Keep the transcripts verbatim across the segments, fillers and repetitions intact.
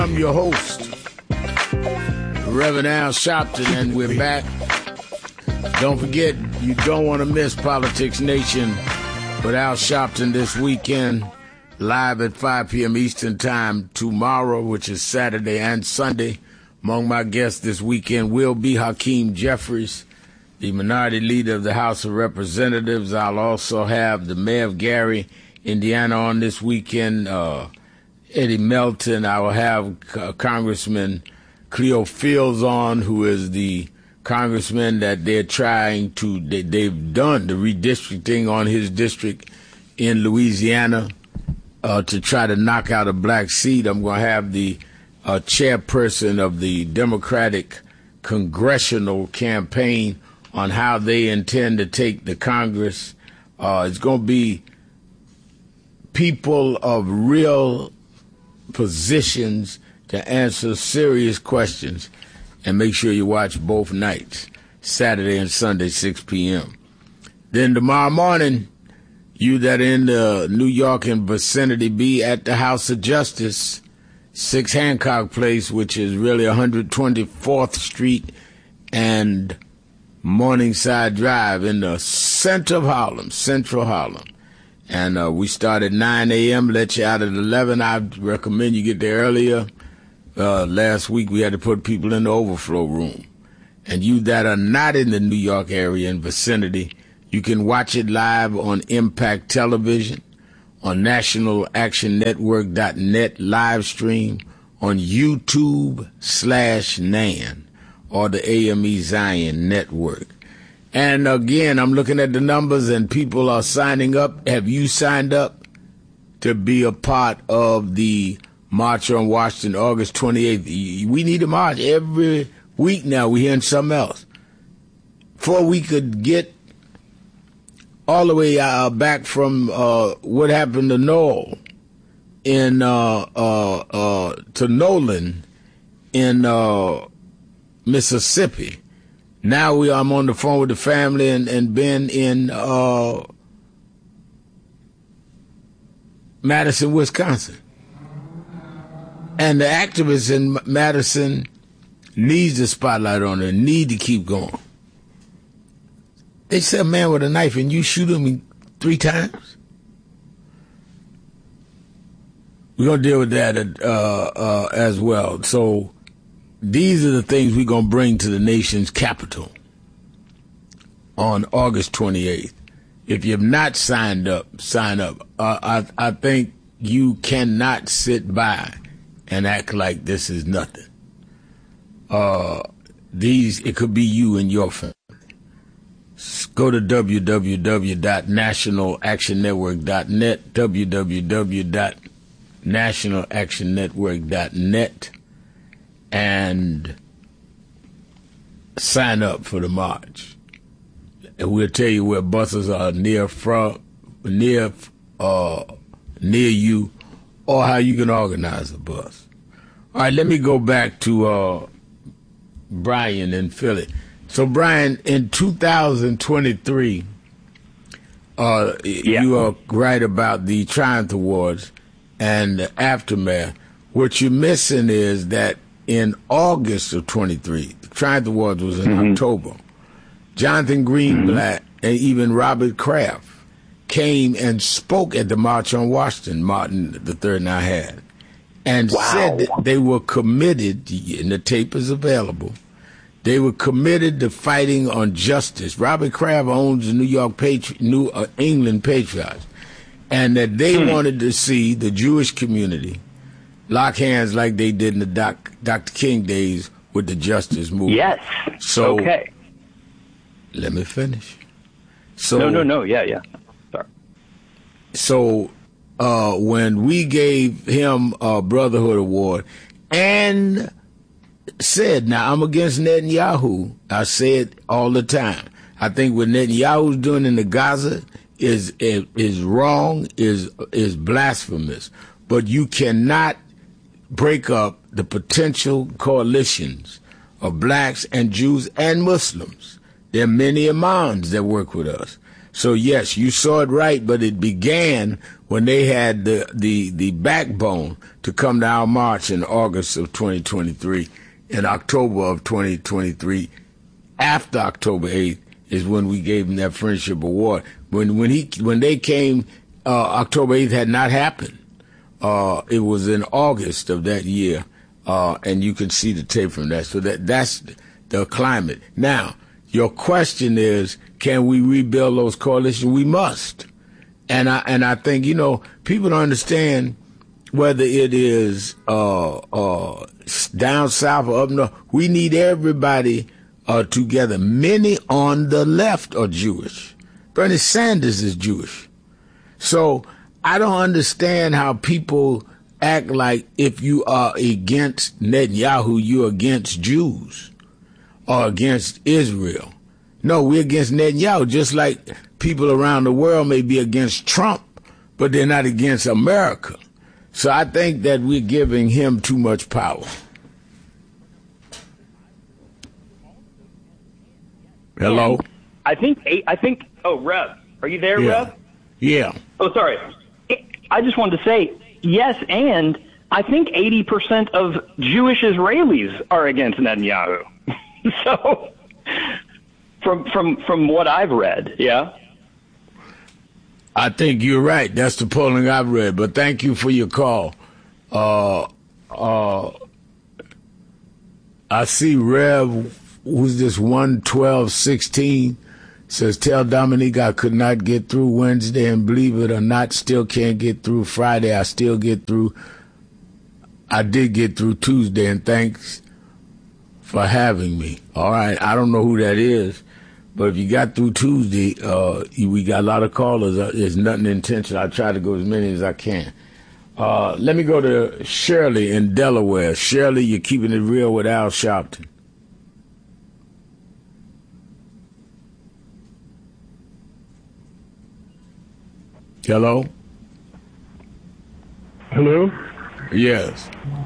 I'm your host, Reverend Al Sharpton, and we're back. Don't forget, you don't want to miss Politics Nation with Al Sharpton this weekend, live at five p.m. Eastern Time tomorrow, which is Saturday and Sunday. Among my guests this weekend will be Hakeem Jeffries, the minority leader of the House of Representatives. I'll also have the mayor of Gary, Indiana, on this weekend, uh, Eddie Melton. I will have uh, Congressman Cleo Fields on, who is the congressman that they're trying to, they, they've done the redistricting on his district in Louisiana uh, to try to knock out a black seat. I'm going to have the uh, chairperson of the Democratic Congressional Campaign on how they intend to take the Congress. Uh, it's going to be people of real positions to answer serious questions, and make sure you watch both nights, Saturday and Sunday, six p.m. Then tomorrow morning, you that are in the New York and vicinity, be at the House of Justice, six Hancock Place, which is really one twenty-fourth Street and Morningside Drive in the center of Harlem, central Harlem. And uh, we start at nine a.m., let you out at eleven. I recommend you get there earlier. Uh, last week we had to put people in the overflow room. And you that are not in the New York area and vicinity, you can watch it live on Impact Television, on National Action Network dot net live stream, on YouTube slash Nan, or the A M E Zion Network. And again, I'm looking at the numbers and people are signing up. Have you signed up to be a part of the March on Washington, August twenty-eighth? We need a march every week now. We're hearing something else. Before we could get all the way uh, back from uh, what happened to Noel in uh, uh, uh, to Nolan in uh, Mississippi. Now we I'm on the phone with the family and, and been in uh, Madison, Wisconsin. And the activists in Madison needs the spotlight on it, need to keep going. They said a man with a knife and you shoot him three times? We're going to deal with that uh, uh, as well. So these are the things we're going to bring to the nation's capital on August twenty-eighth. If you have not signed up, sign up. Uh, I, I think you cannot sit by and act like this is nothing. Uh, these, it could be you and your family. Go to w w w dot national action network dot net, w w w dot national action network dot net, and sign up for the march. And we'll tell you where buses are near from, near, uh, near you, or how you can organize a bus. All right, let me go back to uh, Brian in Philly. So, Brian, in two thousand twenty-three, uh, yeah. you are right about the Triumph Awards and the aftermath. What you're missing is that in August of twenty-three, the Triumph Awards was in mm-hmm. October, Jonathan Greenblatt mm-hmm. and even Robert Kraft came and spoke at the March on Washington, Martin the Third and I had, and wow. said that they were committed, and the tape is available, they were committed to fighting on justice. Robert Kraft owns the New York Patri- New uh, England Patriots, and that they hmm. wanted to see the Jewish community lock hands like they did in the doc, Doctor King days with the justice movement. Yes. So, okay. Let me finish. So, no, no, no. Yeah, yeah. Sorry. So uh, when we gave him a Brotherhood Award and said, now I'm against Netanyahu. I say it all the time. I think what Netanyahu's doing in the Gaza is is, is wrong, is is blasphemous. But you cannot break up the potential coalitions of blacks and Jews and Muslims. There are many imams that work with us. So yes, you saw it right, but it began when they had the, the, the backbone to come to our march in August of twenty twenty-three. In October of twenty twenty-three, after October eighth, is when we gave them that friendship award. When when he when they came, uh, October eighth had not happened. Uh, it was in August of that year, uh, and you can see the tape from that. So that that's the climate. Now, your question is, can we rebuild those coalitions? We must. And I and I think, you know, people don't understand whether it is uh, uh, down south or up north. We need everybody uh, together. Many on the left are Jewish. Bernie Sanders is Jewish. So I don't understand how people act like if you are against Netanyahu, you're against Jews or against Israel. No, we're against Netanyahu, just like people around the world may be against Trump, but they're not against America. So I think that we're giving him too much power. Hello? I think, I think, oh, Rev, are you there, Yeah. Rev? Yeah. Oh, sorry. I just wanted to say, yes, and I think eighty percent of Jewish Israelis are against Netanyahu. So, from from from what I've read, yeah? I think you're right. That's the polling I've read. But thank you for your call. Uh, uh, I see Rev, who's this one twelve sixteen, says, tell Dominique I could not get through Wednesday, and believe it or not, still can't get through Friday. I still get through. I did get through Tuesday, and thanks for having me. All right. I don't know who that is. But if you got through Tuesday, uh, we got a lot of callers. Uh, there's nothing intentional. I try to go as many as I can. Uh, let me go to Shirley in Delaware. Shirley, you're keeping it real with Al Sharpton. Hello? Hello? Yes.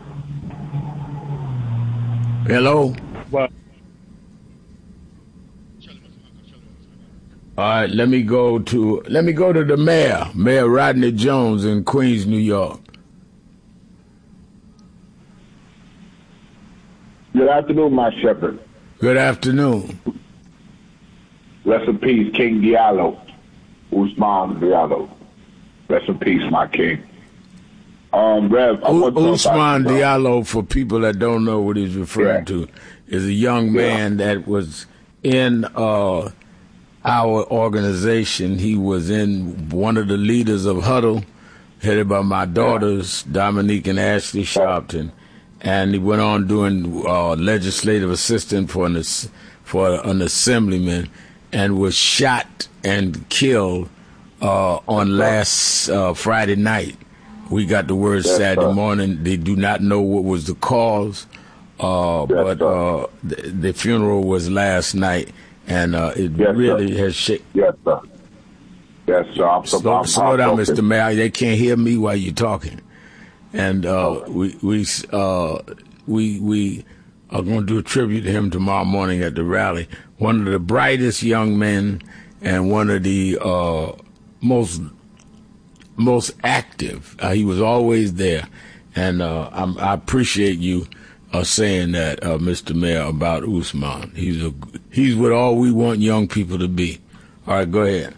Hello? Well, All right, let me go to let me go to the mayor, Mayor Rodney Jones in Queens, New York. Good afternoon, my shepherd. Good afternoon. Rest in peace, King Diallo, Usman Diallo. Rest in peace, my king. Um, Rev, I U- want to talk Usman about, Diallo, for people that don't know what he's referring Yeah. to, is a young man Yeah. that was in uh, our organization. He was in one of the leaders of Huddle, headed by my daughters, Dominique and Ashley Sharpton, and he went on doing uh, legislative assistant for an ass- for an assemblyman, and was shot and killed uh, on last uh, Friday night. We got the word Yes, Saturday sir. morning. They do not know what was the cause, uh, Yes, but sir. uh, the, the funeral was last night, and uh, it Yes, really sir. has shaken. Yes, sir. Yes, sir. I'm so Slow, I'm slow down, heartbroken. Mister Mayor. They can't hear me while you're talking. And uh, we we uh, we we are going to do a tribute to him tomorrow morning at the rally. One of the brightest young men and one of the uh, most most active. Uh, he was always there, and uh, I'm, I appreciate you uh, saying that, uh, Mister Mayor, about Usman. He's a he's what all we want young people to be. All right, go ahead.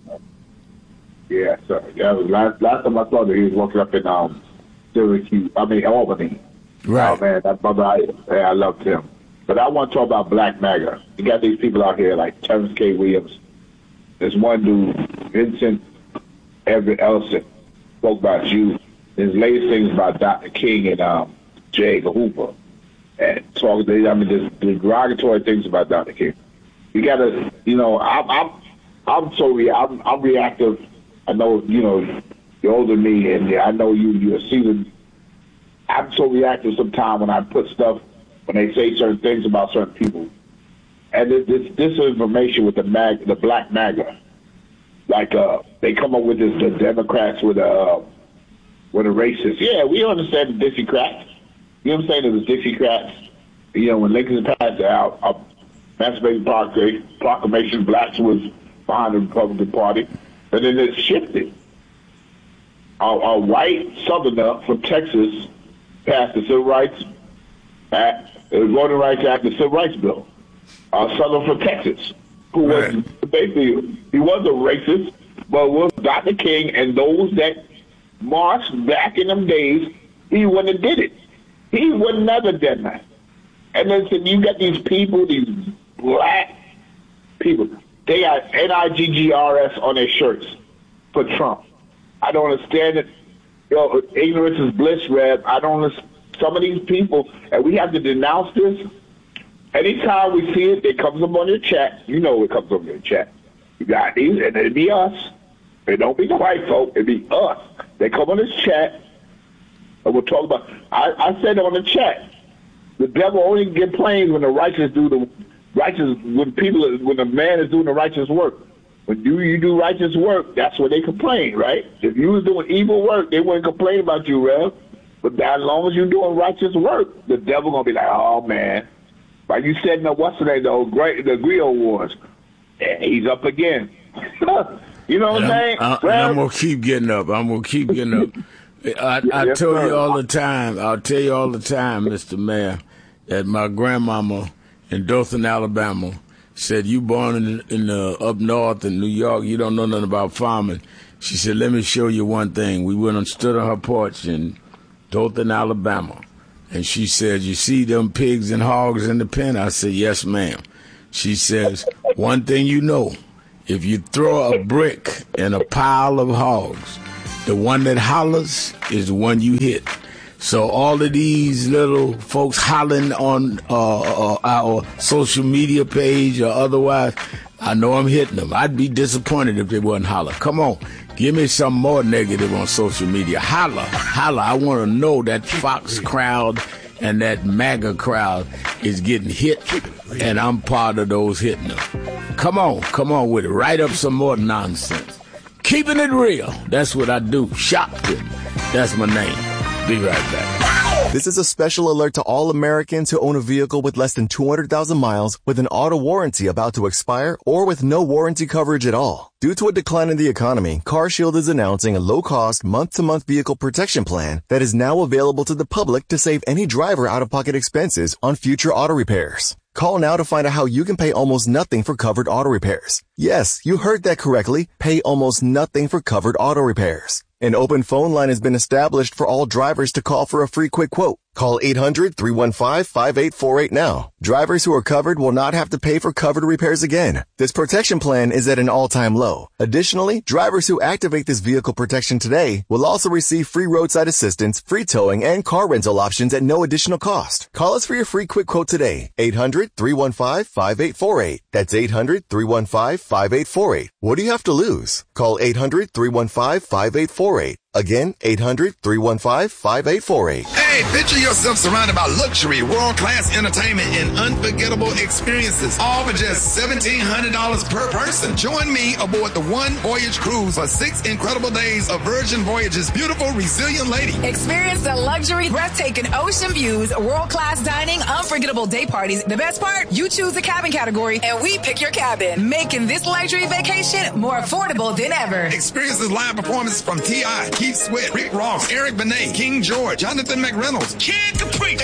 Yeah, sir. Yeah, it was last last time I saw that he was walking up in um Syracuse. I mean Albany. Right. Oh man, that brother, I, yeah, I loved him. But I want to talk about Black MAGA. You got these people out here like Terrence K. Williams. There's one dude, Vincent Everett Ellison, spoke about you. His latest things about Doctor King and um, J. Edgar Hoover. And talk, I mean, there's derogatory things about Doctor King. You gotta, you know, I'm, I'm, I'm so re- I'm, I'm reactive. I know, you know, you're older than me, and I know you, you're seasoned. I'm so reactive sometimes when I put stuff, when they say certain things about certain people. And this, this disinformation with the mag, the Black MAGA, like uh, they come up with this, the Democrats with uh, with a racist. Yeah, we understand the Dixiecrats. You know what I'm saying? The Dixiecrats. You know, when Lincoln passed the out, uh, Emancipation Proclamation, blacks was behind the Republican Party, and then it shifted. A, a white Southerner from Texas passed the Civil Rights Act, the Voting Rights Act, the Civil Rights Bill. A Southerner from Texas, who right. was basically, he was a racist, but was Doctor King and those that marched back in them days, he wouldn't have did it. He would never done that. And then so you got these people, these black people, they got N I G G R S on their shirts for Trump. I don't understand it. You know, ignorance is bliss, Rev. I don't understand. Some of these people, and we have to denounce this. Anytime we see it, it comes up on your chat. You know it comes up on your chat. You got these, and it'd be us. It don't be the white folk. It'd be us. They come on this chat, and we'll talk about. I, I said on the chat, the devil only complains when the righteous do the righteous. When people, when the man is doing the righteous work. When you you do righteous work, that's when they complain, right? If you was doing evil work, they wouldn't complain about you, Rev. But as long as you're doing righteous work, the devil gonna be like, oh man, like you said in the what's the name, the great the Griot Wars, yeah, he's up again. You know what I'm saying? I'm, I, I'm gonna keep getting up. I'm gonna keep getting up. I, I yes, tell sir. you all the time. I'll tell you all the time, Mister Mayor, that my grandmama in Dothan, Alabama, said, you born in, in uh, up north in New York, you don't know nothing about farming. She said, let me show you one thing. We went and stood on her porch in Dothan, Alabama. And she said, you see them pigs and hogs in the pen? I said, yes, ma'am. She says, one thing you know, if you throw a brick in a pile of hogs, the one that hollers is the one you hit. So all of these little folks hollering on uh, uh, our social media page or otherwise, I know I'm hitting them. I'd be disappointed if they wasn't holler. Come on, give me some more negative on social media. Holler, holler. I want to know that Fox crowd and that MAGA crowd is getting hit, and I'm part of those hitting them. Come on, come on with it. Write up some more nonsense. Keeping it real. That's what I do. Shopton. That's my name. Be right back. This is a special alert to all Americans who own a vehicle with less than two hundred thousand miles with an auto warranty about to expire or with no warranty coverage at all. Due to a decline in the economy, CarShield is announcing a low-cost, month-to-month vehicle protection plan that is now available to the public to save any driver out-of-pocket expenses on future auto repairs. Call now to find out how you can pay almost nothing for covered auto repairs. Yes, you heard that correctly. Pay almost nothing for covered auto repairs. An open phone line has been established for all drivers to call for a free quick quote. Call eight hundred, three one five, five eight four eight now. Drivers who are covered will not have to pay for covered repairs again. This protection plan is at an all-time low. Additionally, drivers who activate this vehicle protection today will also receive free roadside assistance, free towing, and car rental options at no additional cost. Call us for your free quick quote today. eight hundred, three one five, five eight four eight. That's eight hundred, three one five, five eight four eight. What do you have to lose? Call eight hundred, three one five, five eight four eight. Again, eight hundred, three one five, five eight four eight. Hey, picture yourself surrounded by luxury, world-class entertainment, and unforgettable experiences, all for just seventeen hundred dollars per person. Join me aboard the One Voyage Cruise for six incredible days of Virgin Voyage's beautiful, resilient lady. Experience the luxury, breathtaking ocean views, world-class dining, unforgettable day parties. The best part, you choose the cabin category, and we pick your cabin, making this luxury vacation more affordable than ever. Experience the live performances from T I, Keith Sweat, Rick Ross, Eric Benet, King George, Jonathan McReynolds, Kid Capri,